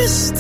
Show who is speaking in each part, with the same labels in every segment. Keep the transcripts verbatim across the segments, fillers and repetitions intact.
Speaker 1: best.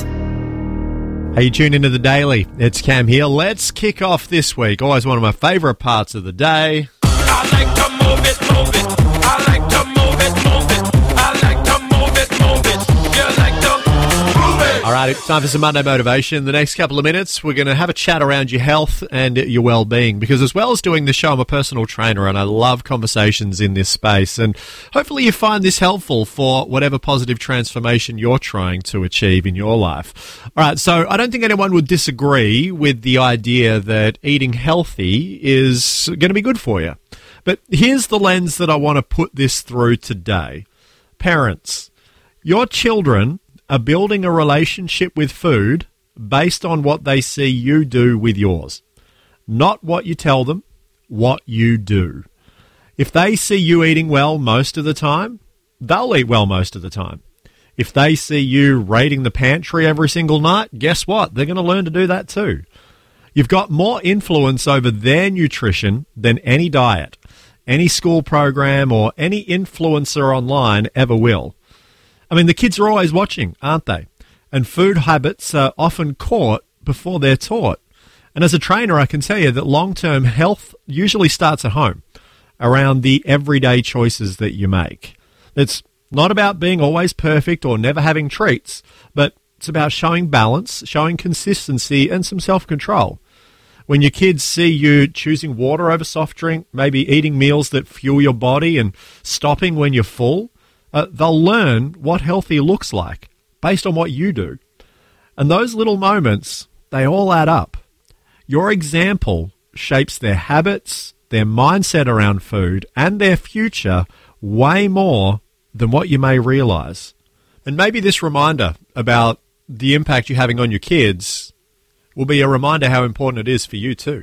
Speaker 2: Hey, you tuned into The Daily. It's Cam here. Let's kick off this week. Always one of my favourite parts of the day.
Speaker 1: I like to move it, move it. I like to move it, move it. I like to move it, move it. You like to move it.
Speaker 2: All right, it's time for some Monday motivation. The next couple of minutes, we're going to have a chat around your health and your well-being, because as well as doing the show, I'm a personal trainer and I love conversations in this space. And hopefully you find this helpful for whatever positive transformation you're trying to achieve in your life. All right, so I don't think anyone would disagree with the idea that eating healthy is going to be good for you. But here's the lens that I want to put this through today. Parents, your children are building a relationship with food based on what they see you do with yours. Not what you tell them, what you do. If they see you eating well most of the time, they'll eat well most of the time. If they see you raiding the pantry every single night, guess what? They're going to learn to do that too. You've got more influence over their nutrition than any diet, any school program, or any influencer online ever will. I mean, the kids are always watching, aren't they? And food habits are often caught before they're taught. And as a trainer, I can tell you that long-term health usually starts at home, around the everyday choices that you make. It's not about being always perfect or never having treats, but it's about showing balance, showing consistency, and some self-control. When your kids see you choosing water over soft drink, maybe eating meals that fuel your body and stopping when you're full, Uh, they'll learn what healthy looks like based on what you do. And those little moments, they all add up. Your example shapes their habits, their mindset around food, and their future way more than what you may realize. And maybe this reminder about the impact you're having on your kids will be a reminder how important it is for you too.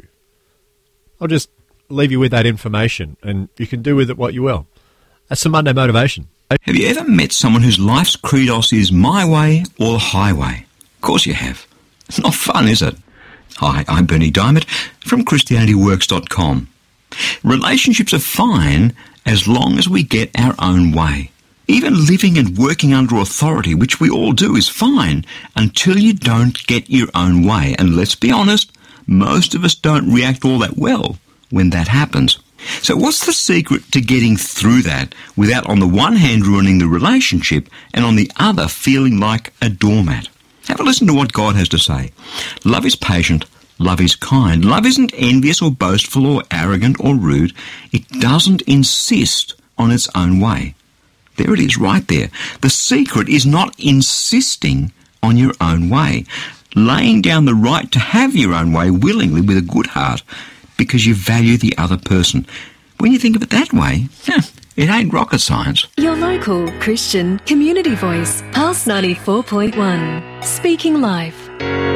Speaker 2: I'll just leave you with that information, and you can do with it what you will. That's some Monday motivation.
Speaker 3: Have you ever met someone whose life's credos is my way or the highway? Of course you have. It's not fun, is it? Hi, I'm Bernie Diamond from Christianity Works dot com. Relationships are fine as long as we get our own way. Even living and working under authority, which we all do, is fine until you don't get your own way. And let's be honest, most of us don't react all that well when that happens. So what's the secret to getting through that without on the one hand ruining the relationship and on the other feeling like a doormat? Have a listen to what God has to say. Love is patient. Love is kind. Love isn't envious or boastful or arrogant or rude. It doesn't insist on its own way. There it is right there. The secret is not insisting on your own way. Laying down the right to have your own way willingly with a good heart, because you value the other person. When you think of it that way, it ain't rocket science.
Speaker 4: Your local Christian community voice, Pulse ninety-four point one, speaking life.